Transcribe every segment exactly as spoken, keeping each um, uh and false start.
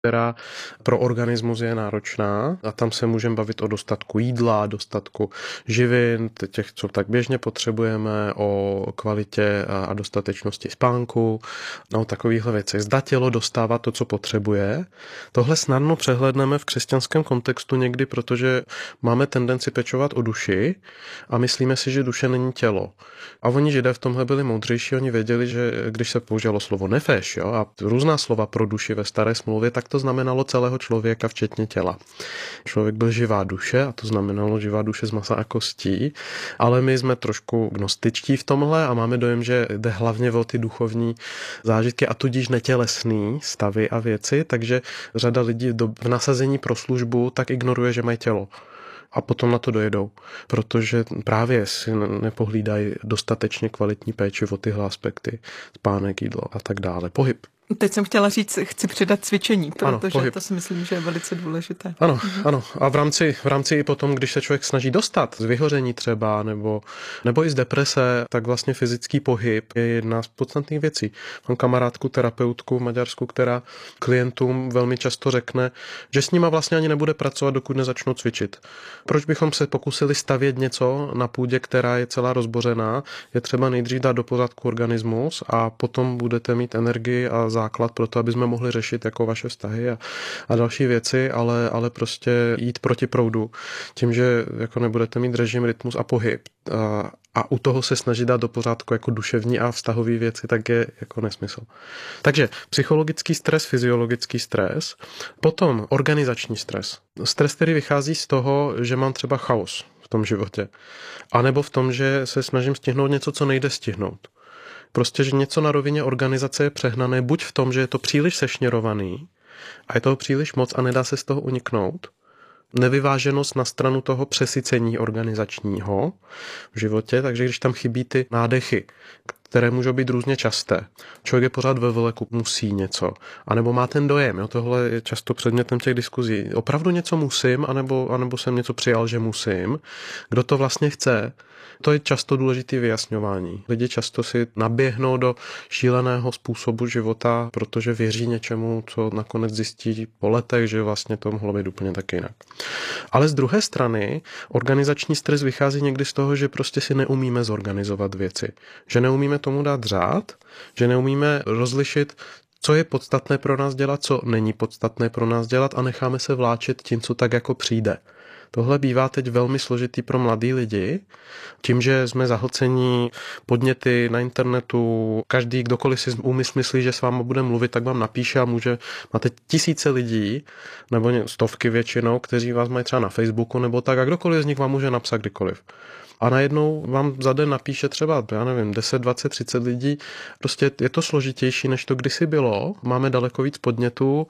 která pro organismus je náročná a tam se můžeme bavit o dostatku jídla, dostatku živin, těch, co tak běžně potřebujeme, o kvalitě a dostatečnosti spánku, no, o takovýchhle věcech. Zda tělo dostává to, co potřebuje. Tohle snadno přehlédneme v křesťanském kontextu někdy, protože máme tendenci pečovat o duši a myslíme si, že duše není tělo. A oni Židé v tomhle byli moudřejší, oni věděli, že když se používalo slovo nefeš, jo, a různá slova pro duši ve staré smlouvě, tak to znamenalo celého člověka, včetně těla. Člověk byl živá duše a to znamenalo živá duše z masa a kostí, ale my jsme trošku gnostičtí v tomhle a máme dojem, že jde hlavně o ty duchovní zážitky a tudíž netělesný stavy a věci, takže řada lidí v nasazení pro službu tak ignoruje, že mají tělo. A potom na to dojedou, protože právě si nepohlídají dostatečně kvalitní péči o tyhle aspekty, spánek, jídlo a tak dále. Pohyb. Teď jsem chtěla říct, chci přidat cvičení, protože ano, to si myslím, že je velice důležité. Ano, mhm. ano. A v rámci, v rámci i potom, když se člověk snaží dostat z vyhoření třeba, nebo, nebo i z deprese, tak vlastně fyzický pohyb je jedna z podstatných věcí. Mám kamarádku, terapeutku v Maďarsku, která klientům velmi často řekne, že s nima vlastně ani nebude pracovat, dokud nezačnou cvičit. Proč bychom se pokusili stavět něco na půdě, která je celá rozbořená? Je třeba nejdřív dát do pořádku organismus a potom budete mít energii a základ pro to, aby jsme mohli řešit jako vaše vztahy a, a další věci, ale, ale prostě jít proti proudu. Tím, že jako nebudete mít režim, rytmus a pohyb a, a u toho se snažit dát do pořádku jako duševní a vztahový věci, tak je jako nesmysl. Takže psychologický stres, fyziologický stres, potom organizační stres. Stres, který vychází z toho, že mám třeba chaos v tom životě. A nebo v tom, že se snažím stihnout něco, co nejde stihnout. Prostě, že něco na rovině organizace je přehnané, buď v tom, že je to příliš sešněrovaný a je toho příliš moc a nedá se z toho uniknout. Nevyváženost na stranu toho přesycení organizačního v životě, takže když tam chybí ty nádechy, které můžou být různě časté. Člověk je pořád ve vleku, musí něco. A nebo má ten dojem, jo, tohle je často předmětem těch diskuzí. Opravdu něco musím, anebo, anebo jsem něco přijal, že musím. Kdo to vlastně chce? To je často důležité vyjasňování. Lidi často si naběhnou do šíleného způsobu života, protože věří něčemu, co nakonec zjistí po letech, že vlastně to mohlo být úplně tak jinak. Ale z druhé strany organizační stres vychází někdy z toho, že prostě si neumíme zorganizovat věci. Že neumíme tomu dát řád, že neumíme rozlišit, co je podstatné pro nás dělat, co není podstatné pro nás dělat a necháme se vláčet tím, co tak jako přijde. Tohle bývá teď velmi složitý pro mladý lidi, tím, že jsme zahlcení podněty na internetu, každý, kdokoliv si úmysl myslí, že s váma bude mluvit, tak vám napíše a může, máte tisíce lidí, nebo stovky většinou, kteří vás mají třeba na Facebooku nebo tak a kdokoliv z nich vám může napsat kdykoliv. A najednou vám za den napíše třeba, já nevím, deset, dvacet, třicet lidí. Prostě je to složitější, než to kdysi bylo. Máme daleko víc podnětů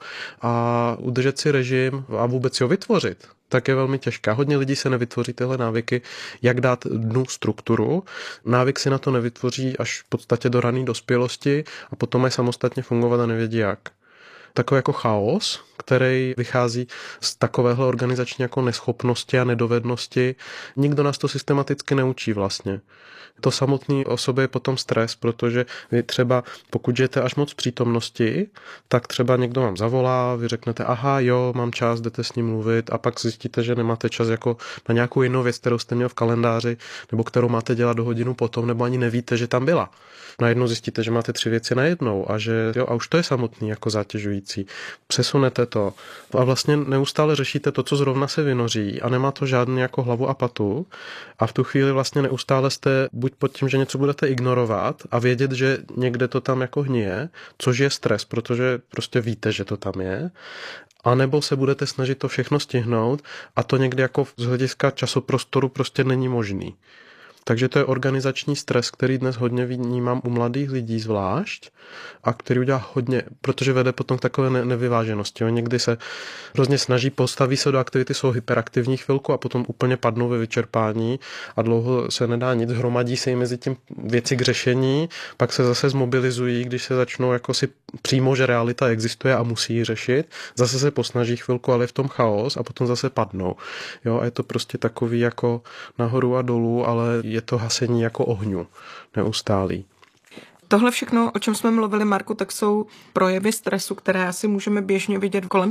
a udržet si režim a vůbec ho vytvořit, tak je velmi těžká. Hodně lidí se nevytvoří tyhle návyky, jak dát dnu strukturu. Návyk si na to nevytvoří až v podstatě do rané dospělosti a potom mají samostatně fungovat a nevědí jak. Takový jako chaos, který vychází z takovéhle organizační jako neschopnosti a nedovednosti. Nikdo nás to systematicky neučí vlastně. To samotný o sobě je potom stres, protože vy třeba, pokud žijete až moc v přítomnosti, tak třeba někdo vám zavolá, vy řeknete, aha, jo, mám čas, jdete s ním mluvit a pak zjistíte, že nemáte čas jako na nějakou jinou věc, kterou jste měl v kalendáři, nebo kterou máte dělat do hodinu potom, nebo ani nevíte, že tam byla. Najednou zjistíte, že máte tři věci najednou a že jo, a už to je samotný jako zatěžující. Přesunete to a vlastně neustále řešíte to, co zrovna se vynoří a nemá to žádný jako hlavu a patu a v tu chvíli vlastně neustále jste buď pod tím, že něco budete ignorovat a vědět, že někde to tam jako hnije, což je stres, protože prostě víte, že to tam je, a nebo se budete snažit to všechno stihnout a to někdy jako z hlediska časoprostoru prostě není možný. Takže to je organizační stres, který dnes hodně vnímám u mladých lidí zvlášť a který udělá hodně, protože vede potom k takové ne- nevyváženosti. Oni někdy se hrozně snaží, postaví se do aktivity, jsou hyperaktivní chvilku a potom úplně padnou ve vyčerpání a dlouho se nedá nic, hromadí se jim mezi tím věci k řešení, pak se zase zmobilizují, když se začnou jako si přímo, že realita existuje a musí ji řešit, zase se posnaží chvilku, ale je v tom chaos a potom zase padnou. Jo, a je to prostě takový jako nahoru a dolů, ale je to hasení jako ohňu neustálý. Tohle všechno, o čem jsme mluvili, Marku, tak jsou projevy stresu, které asi můžeme běžně vidět kolem